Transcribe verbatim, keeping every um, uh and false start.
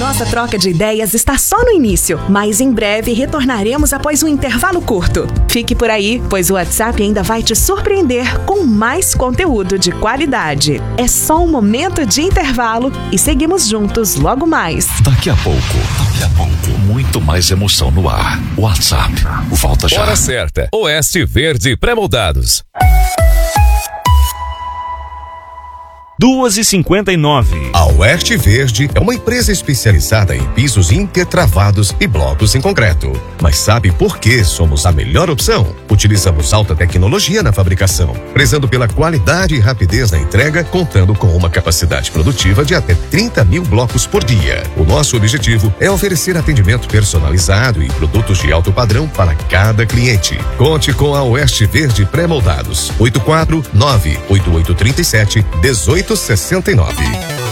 Nossa troca de ideias está só no início, mas em breve retornaremos após um intervalo curto. Fique por aí, pois o WhatsApp ainda vai te surpreender com mais conteúdo de qualidade. É só um momento de intervalo e seguimos juntos logo mais. Daqui a pouco, daqui a pouco, muito mais emoção no ar. WhatsApp, volta já. Hora certa, Oeste Verde Pré-moldados. duas e cinquenta e nove. A Oeste Verde é uma empresa especializada em pisos intertravados e blocos em concreto. Mas sabe por que somos a melhor opção? Utilizamos alta tecnologia na fabricação, prezando pela qualidade e rapidez na entrega, contando com uma capacidade produtiva de até trinta mil blocos por dia. O nosso objetivo é oferecer atendimento personalizado e produtos de alto padrão para cada cliente. Conte com a Oeste Verde Pré-moldados. oito quatro nove oito oito três sete um oito seis nove.